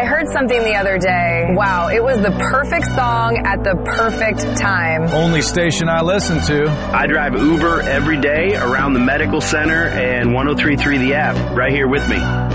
I heard something the other day. Wow, it was the perfect song at the perfect time. Only station I listen to. I drive Uber every day around the medical center and 103.3 The App right here with me.